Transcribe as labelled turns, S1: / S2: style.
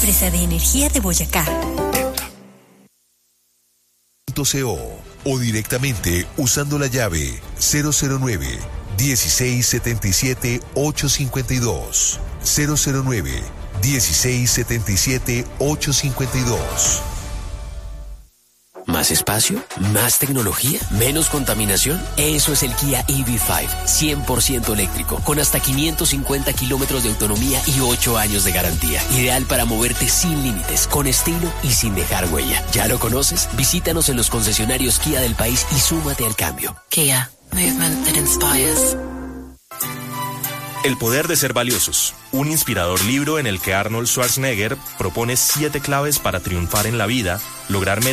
S1: empresa de energía de Boyacá.
S2: O directamente usando la llave 009 1677 852 009 1677 852.
S3: ¿Más espacio? ¿Más tecnología? ¿Menos contaminación? Eso es el Kia EV5, 100% eléctrico, con hasta 550 kilómetros de autonomía y 8 años de garantía. Ideal para moverte sin límites, con estilo y sin dejar huella. ¿Ya lo conoces? Visítanos en los concesionarios Kia del país y súmate al cambio.
S4: Kia, movement that inspires.
S5: El poder de ser valiosos, un inspirador libro en el que Arnold Schwarzenegger propone 7 claves para triunfar en la vida, lograr